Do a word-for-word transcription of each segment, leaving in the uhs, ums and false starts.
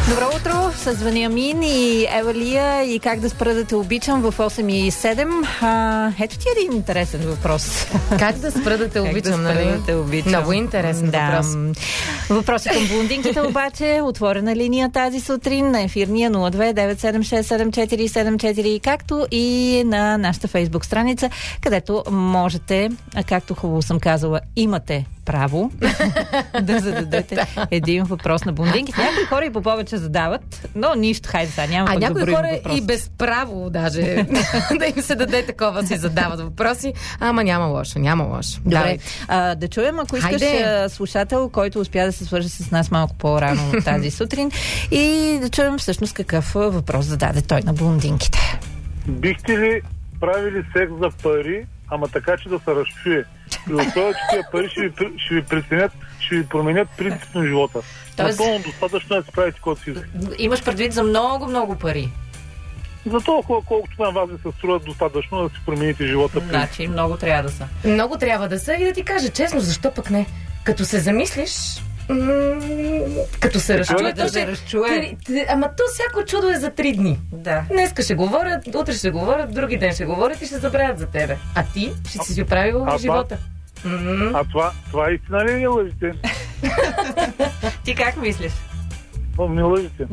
Добро утро, с Вениамин и Евалия и как да спра да те обичам в осем и седем. А, ето ти един интересен въпрос. Как да спра да те обичам, да нали? да те обичам. Много интересен да. въпрос. Въпроси към блондинките обаче, отворена линия тази сутрин на ефирния нула две девет седем шест седем четири седем четири, както и на нашата фейсбук страница, където можете, както хубаво съм казала, имате право да зададете един въпрос на блондинките. Някои хора и по повече задават, но нищо, хайде сега, няма а пък да някои броим хора въпроси. и без право даже да им се даде такова, си задават въпроси. Ама няма лошо, няма лошо. Добре, а, да чуем, ако искаш Хайде. слушател, който успя да се свържи с нас малко по-рано тази сутрин, и да чуем всъщност какъв въпрос зададе той на блондинките. Бихте ли правили секс за пари, ама така, че да се разчуе? При условие, че тия пари ще ви, ще ви преценят, ще ви променят принцип на живота. Тоест- Напълно достатъчно е да се правите каквото си. Имаш предвид за много, много пари. За толкова, колкото на вас ви се струва достатъчно да си промените живота. Значи много трябва да са. Много трябва да са и да ти кажа честно, защо пък не? Като се замислиш, м- като се разчуе, да то се ще... разчуе. Ти- ти- Ама то всяко чудо е за три дни. Да. Днеска ще говорят, утре ще говорят, други ден ще говорят и ще забравят за тебе. А ти ще си си оправил а живота. М-м. А това, това е истина ли не лъжите? Ти как мислиш? О, не лъжите.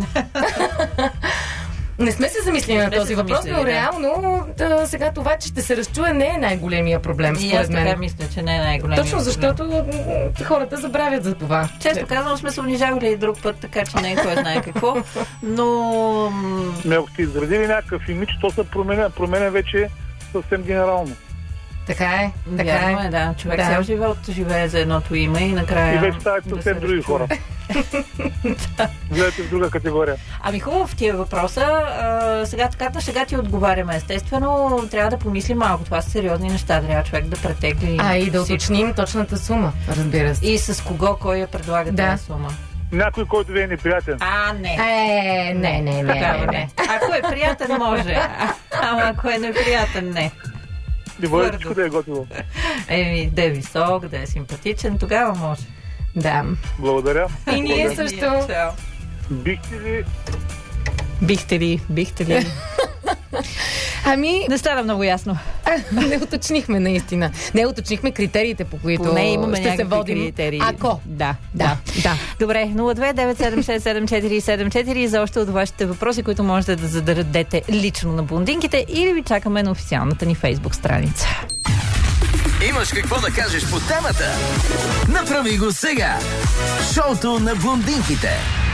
Не сме се замислили на сме този се въпрос, замислили, но да. реално да, сега това, че ще се разчуе, не е най-големия проблем, И аз според така мен. мисля, че не е най-големият Точно проблем. защото м, хората забравят за това. Често казвам, сме се унижавали и друг път, така че не е кой знае какво. Но... м, Ами ако сте изградили някакъв имидж, то се променя, променя вече съвсем генерално. Така е, така Вярно е. е, да. Човек Да. цял живот живее за едното име и накрая... И вече стават да съвсем се други разчуе. хора. Влезете в друга категория. Ами хубаво в тия въпроса. А, сега така на шега ти отговаряме. Естествено, трябва да помислим малко. Това са сериозни неща. Трябва човек да претегли. А и да всичко. уточним точната сума, разбира се. И с кого, кой я предлага Да. тази сума. Някой, който ви е неприятен. А, не. Е, не, не, не, Тогава не, не. не. Ако е приятен, може. А, ама ако е неприятен, не. Не бъде твърдо. всичко да е готово. Еми, да е висок, да е симпатичен, тогава може. Да. Благодаря. И ние Благодаря. също. Чао. Бихте ли... Бихте ли, бихте ли. Ами, Не става много ясно. не уточнихме наистина. Не уточнихме критериите, по които Поне имаме ще се някакви водим. критерии. Ако. Да, Да, да. Добре, нула две девет седем шест седем четири седем четири за още от вашите въпроси, които можете да зададете лично на блондинките, или ви чакаме на официалната ни фейсбук страница. Имаш какво да кажеш по темата? Направи го сега! Шоуто на блондинките.